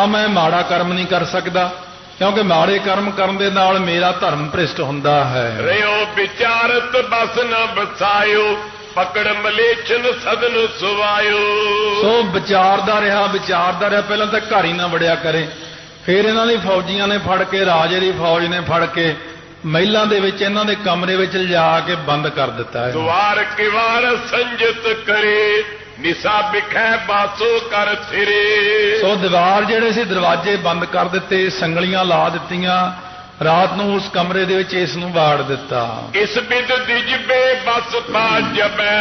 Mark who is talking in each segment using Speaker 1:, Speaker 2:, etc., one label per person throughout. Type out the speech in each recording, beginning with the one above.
Speaker 1: मैं माड़ा कर्म नहीं कर सकता क्योंकि माड़े कर्म करन दे नाल मेरा धर्म भ्रिष्ट हुंदा है।
Speaker 2: रहो विचारत बस न बसायो पकड़ मलेचन सदन सुवायो।
Speaker 1: सो विचारदा रहा पहला तो घर ही ना वड़िया करे, फिर इन्हां दी फौजियां ने फड़ के, राजे दी फौज ने फड़ के महिलां दे विच इन्हां दे कमरे विच लिजा के बंद कर दिता है।
Speaker 2: द्वार किवार संजत करे निशा बिखै बासो कर फिरे।
Speaker 1: सो दीवार जेड़े सी दरवाजे बंद कर दिते, संगलियां ला दित्तियां, रात नूं उस कमरे दे विच इस नूं वाड़ दिता।
Speaker 2: इस बिद दिजबे बस पा जबै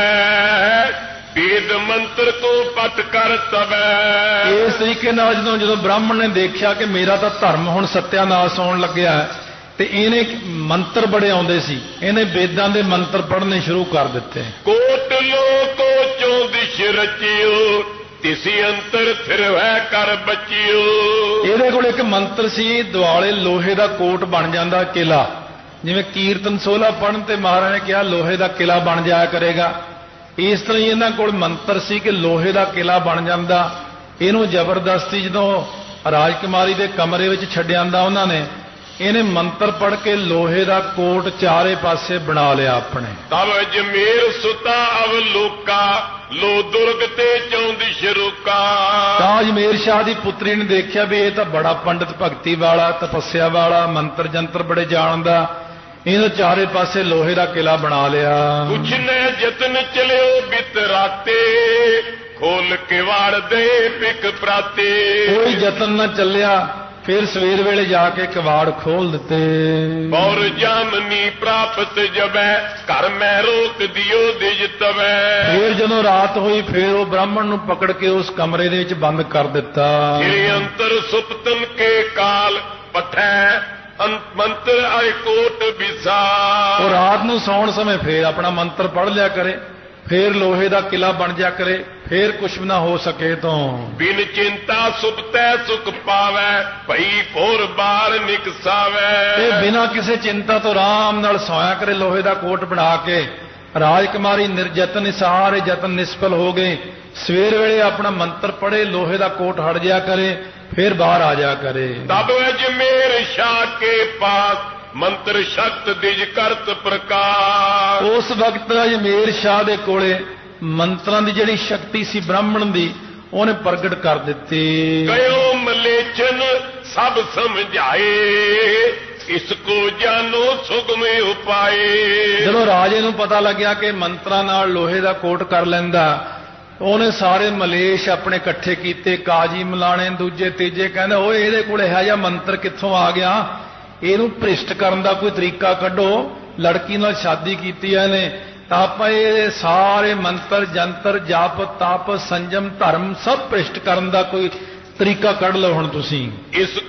Speaker 2: वेद मंत्र को पट कर तबै।
Speaker 1: इस तरीके नाल जदों ब्राह्मण ने देखिया कि मेरा तां धर्म हुण सत्यानाश होण लग्या ते इहने मंत्र बड़े आउंदे सी, इहने वेदां दे मंत्र पढ़ने शुरू कर दिते।
Speaker 2: कोट लोको चौदिश रचियो तिसी अंतर फिर है कर बचियो।
Speaker 1: ਇਹਦੇ ਕੋਲ ਇੱਕ ਮੰਤਰ ਸੀ, ਦੁਆਲੇ ਲੋਹੇ ਦਾ ਕੋਟ ਬਣ ਜਾਂਦਾ ਕਿਲਾ, ਜਿਵੇਂ ਕੀਰਤਨ ਸੋਹਲਾ ਪੜਨ ਤੇ ਮਹਾਰਾਜ ਨੇ ਕਿਹਾ ਲੋਹੇ ਦਾ ਕਿਲਾ ਬਣ ਜਾਇਆ ਕਰੇਗਾ, ਇਸ ਤਰ੍ਹਾਂ ਹੀ ਇਹਨਾਂ ਕੋਲ ਮੰਤਰ ਸੀ ਕਿ ਲੋਹੇ ਦਾ ਕਿਲਾ ਬਣ ਜਾਂਦਾ। ਇਹਨੂੰ ਜ਼ਬਰਦਸਤੀ ਜਦੋਂ ਰਾਜਕੁਮਾਰੀ ਦੇ ਕਮਰੇ ਵਿੱਚ ਛੱਡਿਆਂਦਾ ਉਹਨਾਂ ਨੇ, ਇਹਨੇ ਮੰਤਰ ਪੜ੍ਹ ਕੇ ਲੋਹੇ ਦਾ ਕੋਟ ਚਾਰੇ ਪਾਸੇ ਬਣਾ ਲਿਆ ਆਪਣੇ।
Speaker 2: ਤਬ ਜਮੇਰ ਸੁਤਾ ਅਵਲੋਕਾ ਲੋ ਦੁਰਗ ਤੇ ਚੌਂਦਿਸ਼ ਰੁਕਾ।
Speaker 1: ਤਾਂ ਅਜਮੇਰ ਸ਼ਾਹ ਦੀ ਪੁੱਤਰੀ ਨੇ ਦੇਖਿਆ ਵੀ ਇਹ ਤਾਂ ਬੜਾ ਪੰਡਤ ਭਗਤੀ ਵਾਲਾ, ਤਪੱਸਿਆ ਵਾਲਾ, ਮੰਤਰ ਜੰਤਰ ਬੜੇ ਜਾਣਦਾ, ਇਹਨੇ ਚਾਰੇ ਪਾਸੇ ਲੋਹੇ ਦਾ ਕਿਲਾ ਬਣਾ ਲਿਆ।
Speaker 2: ਕੁਛ ਨੇ ਯਤਨ ਚਲਿਓ ਬਿਤਰਾਤੇ ਖੋਲ ਕੇ ਵਾੜ ਦੇ ਪਿਕ ਪ੍ਰਾਤੇ।
Speaker 1: ਕੋਈ ਯਤਨ ਨਾ ਚੱਲਿਆ, फिर सवेर वेले जाके कवाड़ खोल दिते।
Speaker 2: और जामनी प्राप्त जबै घर में रोक दियो दिज तबै।
Speaker 1: फिर जदों रात हुई फिर वो ब्राह्मण नूं पकड़ के उस कमरे दे विच बंद कर दिता।
Speaker 2: फिर अंतर सुपतन के काल पठै मंत्र आए कोट विसा।
Speaker 1: और रात नूं सौण समय फिर अपना मंत्र पढ़ लिया करे, फिर लोहे का किला बन जा करे, फिर कुछ भी ना हो सके तो
Speaker 2: बिन चिंता सुपतै सुख पावै भई भोर बार निकसावै।
Speaker 1: बिना किसी चिंता तो आराम नाल सोया करे, लोहे का कोट बना के। राजकुमारी निर्जतन सारे जतन निष्फल हो गए। सवेर वेले अपना मंत्र पढ़े, लोहे का कोट हट जा करे, फिर बाहर आ जा करे।
Speaker 2: तब अजमेर शाह के पास मंत्र शक्त दिज करत प्रकाश।
Speaker 1: उस वक्त अजमेर शाह दे कोले मंत्रां दी जिहड़ी शक्ति सी ब्राह्मण दी ਉਹਨੇ ਪ੍ਰਗਟ ਕਰ ਦਿੱਤੀ।
Speaker 2: ਗਇਓ ਮਲੇਚਨ ਸਭ ਸਮਝਾਏ ਇਸਕੋ ਜਾਨੋ ਸੁਗਮੇ ਉਪਾਏ।
Speaker 1: ਜਦੋਂ ਰਾਜੇ ਨੂੰ ਪਤਾ ਲੱਗਿਆ ਕਿ ਮੰਤਰਾਂ ਨਾਲ ਲੋਹੇ ਦਾ ਕੋਟ ਕਰ ਲੈਂਦਾ, ਉਹਨੇ ਸਾਰੇ ਮਲੇਸ਼ ਆਪਣੇ ਇਕੱਠੇ ਕੀਤੇ, ਕਾਜੀ ਮਲਾਣੇ ਦੂਜੇ ਤੀਜੇ, ਕਹਿੰਦੇ ਓਏ ਇਹਦੇ ਕੋਲ ਇਹੋ ਜਿਹਾ ਮੰਤਰ ਕਿੱਥੋਂ ਆ ਗਿਆ, ਇਹਨੂੰ ਭ੍ਰਿਸ਼ਟ ਕਰਨ ਦਾ ਕੋਈ ਤਰੀਕਾ ਕੱਢੋ। ਲੜਕੀ ਨਾਲ ਸ਼ਾਦੀ ਕੀਤੀ ਹੈ ਇਹਨੇ, ਤਾਂ ਆਪਾਂ ਇਹ ਸਾਰੇ ਮੰਤਰ ਜੰਤਰ ਜਪ ਤਪ ਸੰਜਮ ਧਰਮ ਸਭ ਭ੍ਰਿਸ਼ਟ ਕਰਨ ਦਾ ਕੋਈ ਤਰੀਕਾ ਕੱਢ ਲਓ ਹੁਣ ਤੁਸੀਂ।
Speaker 2: ਇਸ